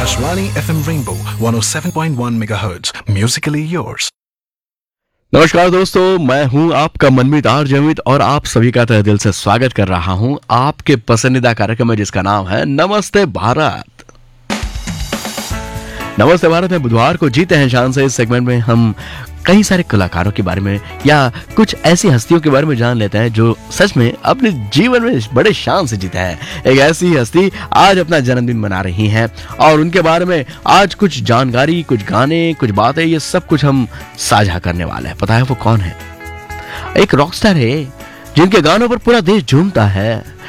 Akashvani FM Rainbow 107.1 MHz. Musically yours. नमस्कार दोस्तों, मैं हूं आपका मनमीत आरजमित और आप सभी का तहे दिल से स्वागत कर रहा हूं आपके पसंदीदा कार्यक्रम में जिसका नाम है नमस्ते भारत। नमस्ते भारत में बुधवार को जीते हैं शान से। इस सेगमेंट में हम कई सारे कलाकारों के बारे में या कुछ ऐसी हस्तियों के बारे में जान लेते हैं जो सच में अपने जीवन में बड़े शान से जीते हैं। एक ऐसी हस्ती आज अपना जन्मदिन मना रही हैं और उनके बारे में आज कुछ जानकारी, कुछ गाने, कुछ बातें, ये सब कुछ हम साझा करने वाले हैं। पता है वो कौन है? एक रॉकस्टार है जिनके गानों पर पूरा देश झूमता है।